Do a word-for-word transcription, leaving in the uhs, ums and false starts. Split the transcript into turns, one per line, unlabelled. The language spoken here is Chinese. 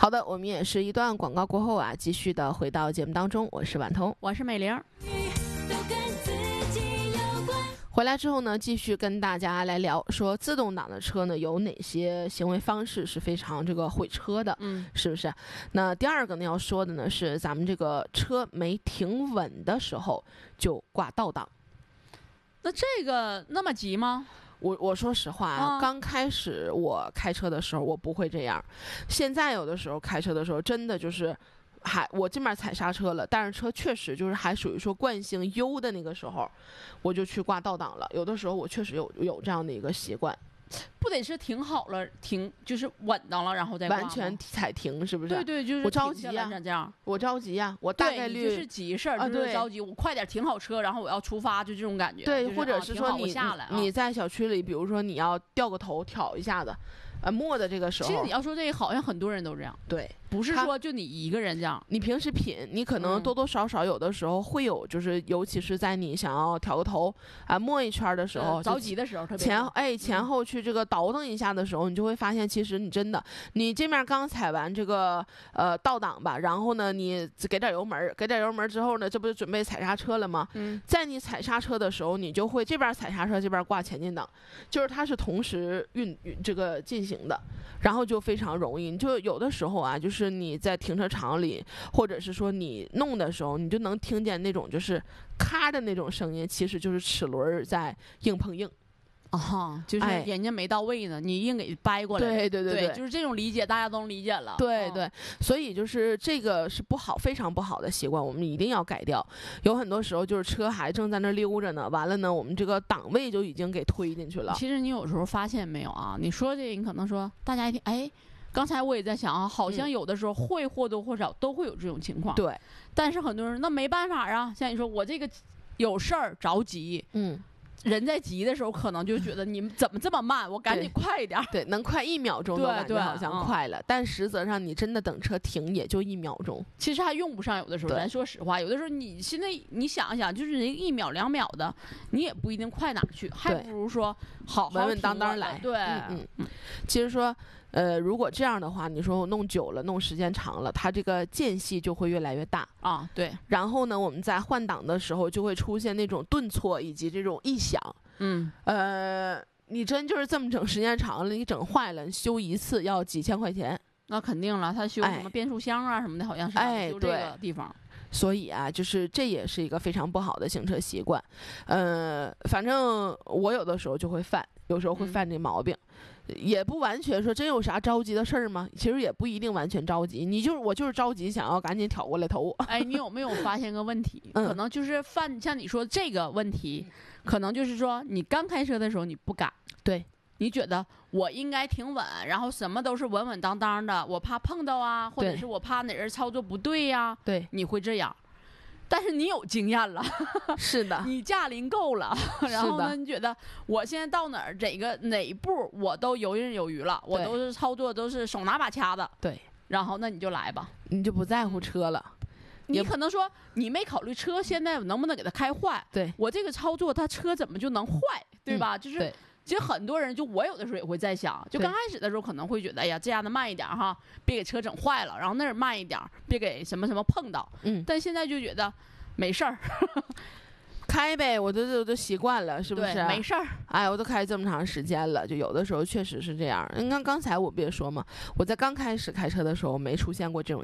好的，我们也是一段广告过后啊，继续的回到节目当中，我是婉彤，
我是美玲。
回来之后呢，继续跟大家来聊说自动挡的车呢有哪些行为方式是非常这个毁车的，
嗯，
是不是？那第二个呢要说的呢是咱们这个车没停稳的时候就挂倒档。
那这个那么急吗？
我我说实话啊，
啊
刚开始我开车的时候我不会这样，现在有的时候开车的时候真的就是还我这边踩刹车了，但是车确实就是还属于说惯性优的那个时候，我就去挂倒档了。有的时候我确实有有这样的一个习惯，
不得是停好了，停就是稳当了，然后再挂吗
完全踩停，是不是？
对对，就是
我着急呀、
呀，这样
我着急呀、我大概率
对就是急事儿，
啊对
就是着急，我快点停好车，然后我要出发，就这种感觉。
对，
就是
或者
啊停好
是说你、
我下来啊
你你在小区里，比如说你要掉个头挑一下子，呃，摸的这个时候，
其实你要说这个，好像很多人都这样，
对。
不是
他
说就你一个人这样。
你平时品，你可能
嗯
多多少少有的时候会有，就是尤其是在你想要挑个头啊摸一圈的时候，
呃着急的时候特别多
前哎前
嗯
后去这个倒腾一下的时候，你就会发现，其实你真的，你这面刚踩完这个呃倒档吧，然后呢你给点油门儿，给点油门儿之后呢，这不就准备踩刹车了吗？
嗯，
在你踩刹车的时候，你就会这边踩刹车，这边挂前进档，就是它是同时运运这个进行的，然后就非常容易。就有的时候啊，就是你在停车场里，或者是说你弄的时候，你就能听见那种就是咔的那种声音，其实就是齿轮在硬碰硬。
啊，就是
哎
人家没到位呢，你硬给掰过来了。
对对对对
对就是这种理解，大家都能理解了。嗯
对对，所以就是这个是不好，非常不好的习惯，我们一定要改掉。有很多时候就是车还正在那溜着呢，完了呢，我们这个档位就已经给推进去了。
其实你有时候发现没有啊？你说这个，你可能说大家一听，哎，刚才我也在想啊，好像
嗯
有的时候会或多或少都会有这种情况。
对，
但是很多人那没办法啊，像你说我这个有事儿着急，
嗯，
人在急的时候可能就觉得你们怎么这么慢，我赶紧快一点儿。
对，能快一秒钟都
对对
感觉好像
嗯
快了，但实则上你真的等车停也就一秒钟。
其实还用不上，有的时候，
对
咱说实话，有的时候你现在你想一想，就是人一秒两秒的，你也不一定快哪儿去，还
对
不如说好好
稳稳当
停稳了
当来
对，
嗯嗯其实说，呃，如果这样的话，你说我弄久了，弄时间长了，它这个间隙就会越来越大。
啊，对，
然后呢，我们在换挡的时候就会出现那种顿挫以及这种异响。
嗯，
呃，你真就是这么整，时间长了，你整坏了，你修一次要几千块钱。
那肯定了，他修
哎
什么变速箱啊什么的，好像是
哎
修这个
对
地方。
所以啊，就是这也是一个非常不好的行车习惯。呃，反正我有的时候就会犯，有时候会
嗯
犯这毛病。也不完全说真有啥着急的事儿吗？其实也不一定完全着急，你就是我就是着急，想要赶紧挑过来头。
哎，你有没有发现个问题？
嗯
可能就是犯像你说这个问题，可能就是说你刚开车的时候你不敢，
对，
你觉得我应该挺稳，然后什么都是稳稳当当的，我怕碰到啊，或者
对
是我怕哪人操作不对呀、
对，
你会这样。但是你有经验了，
是的，
你驾龄够了，然后呢，
是的
你觉得我现在到哪儿，哪个哪一步我都游刃有余了，我
对
都是操作都是手拿把掐的，
对，
然后那你就来吧。
你就不在乎车了。也
你可能说你没考虑车现在能不能给它开坏，
对，
我这个操作它车怎么就能坏，对吧？就是
对，
其实很多人就我有的时候也会在想，就
对
刚开始的时候可能会觉得，哎呀这样的慢一点哈，别给车整坏了，然后那儿慢一点，别给什么什么碰到。
嗯，
但现在就觉得没事儿，
开呗，我都都都习惯了，是不
对，
是？
没事儿。
哎，我都开这么长时间了，就有的时候确实是这样。你看刚才我不也说嘛，我在刚开始开车的时候没出现过这种